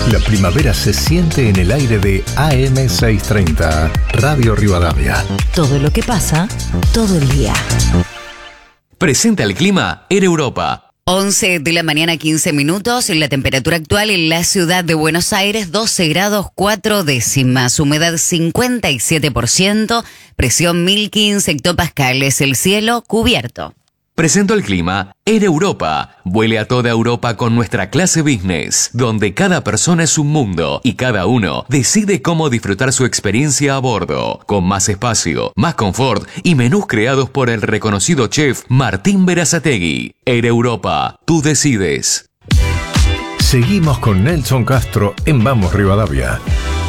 La primavera se siente en el aire de AM630, Radio Rivadavia. Todo lo que pasa, todo el día. Presenta el clima en Europa. 11 de la mañana, 15 minutos. La temperatura actual en la ciudad de Buenos Aires, 12 grados 4 décimas. Humedad 57%. Presión 1015 hectopascales. El cielo cubierto. Presento el clima en Europa. Vuele a toda Europa con nuestra clase business, donde cada persona es un mundo y cada uno decide cómo disfrutar su experiencia a bordo, con más espacio, más confort y menús creados por el reconocido chef Martín Berazategui. En Europa, tú decides. Seguimos con Nelson Castro en Vamos Rivadavia.